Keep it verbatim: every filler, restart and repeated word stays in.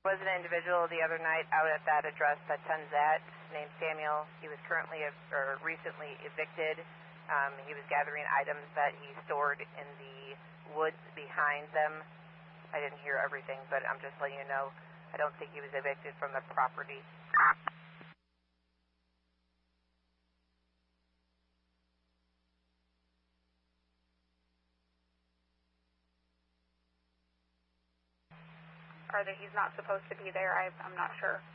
Was an individual the other night out at that address at Tunzat named Samuel. He was currently or recently evicted. Um, he was gathering items that he stored in the woods behind them. I didn't hear everything, but I'm just letting you know. I don't think he was evicted from the property. Or that he's not supposed to be there, I, I'm not sure.